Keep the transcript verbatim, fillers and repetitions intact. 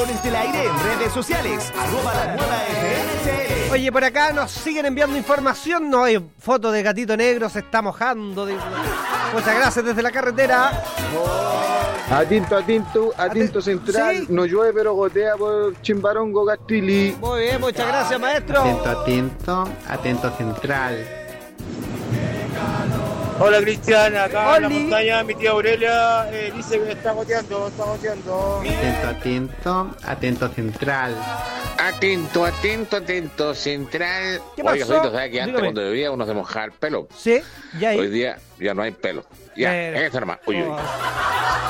Tacones del Aire en redes sociales. Arroba la nueva F M C L. Oye, por acá nos siguen enviando información. No hay foto de gatito negro, se está mojando. De... Muchas gracias desde la carretera. Atinto, atinto, atinto central. ¿Sí? No llueve, pero gotea por Chimbarongo, Castili. Muy bien, muchas gracias, maestro. Atento, atento, atento central. Hola Cristian, acá en la Oli. montaña mi tía Aurelia eh, dice que está goteando, está goteando. Atento, atento, atento central. Atento, atento, atento, central. ¿Qué Oiga, pasó? Solito, ¿sabes que antes Dígame. cuando bebía uno se mojaba el pelo? Sí, ya Hoy ahí. día ya no hay pelo. Ya, Pero- eso nomás. Uy, uy. Oh.